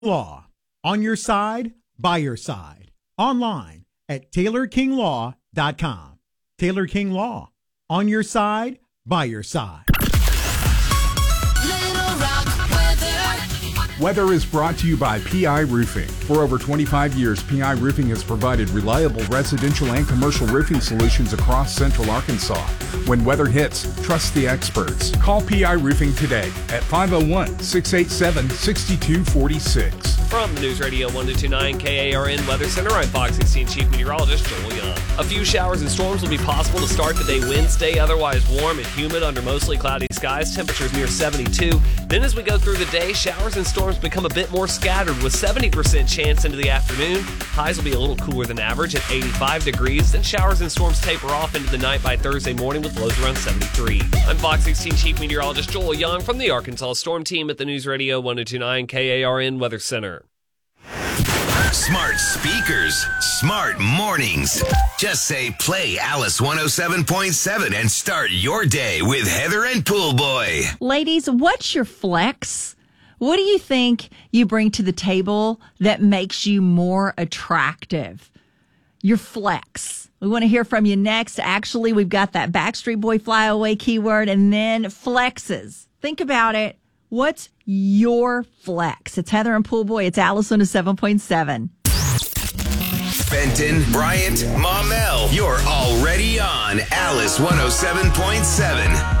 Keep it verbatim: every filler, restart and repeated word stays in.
Law. On your side, by your side. Online at Taylor King Law dot com. Taylor King Law. On your side, by your side. Weather is brought to you by P I Roofing. For over twenty-five years, P I Roofing has provided reliable residential and commercial roofing solutions across central Arkansas. When weather hits, trust the experts. Call P I Roofing today at five oh one, six eight seven, six two four six. From the News Radio one two two nine K A R N Weather Center, I'm Fox sixteen Chief Meteorologist Joel Young. A few showers and storms will be possible to start the day Wednesday, otherwise warm and humid under mostly cloudy skies, temperatures near seventy-two. Then as we go through the day, showers and storms become a bit more scattered with seventy percent chance into the afternoon. Highs will be a little cooler than average at eighty-five degrees. Then showers and storms taper off into the night by Thursday morning with lows around seventy-three. I'm Fox sixteen Chief Meteorologist Joel Young from the Arkansas Storm Team at the News Radio one two two nine K A R N Weather Center. Smart speakers, smart mornings. Just say play Alice one oh seven point seven and start your day with Heather and Pool Boy. Ladies, what's your flex? What do you think you bring to the table that makes you more attractive? Your flex. We want to hear from you next. Actually, we've got that Backstreet Boy flyaway keyword and then flexes. Think about it. What's your flex? It's Heather and Pool Boy. It's Alice one oh seven point seven. Fenton, Bryant, Maumelle. You're already on Alice one oh seven point seven.